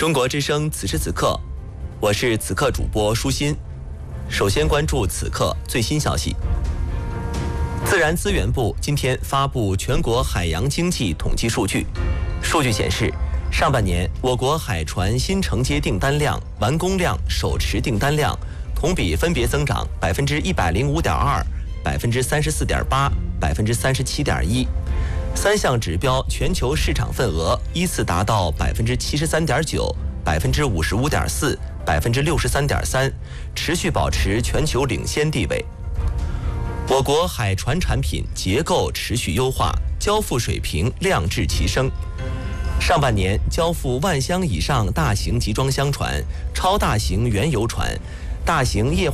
中国之声此时此刻，我是此刻主播舒心。首先关注此刻最新消息。自然资源部今天发布全国海洋经济统计数据，数据显示，上半年我国海船新承接订单量、完工量、手持订单量同比分别增长105.2%、34.8%、37.1%，三项指标全球市场份额依次达到73.9%、55.4%、63.3%，持续保持全球领先地位。我国海船产品结构持续优化，交付水平量质齐升。上半年交付万箱以上大型集装箱船、超大型原油船、大型液化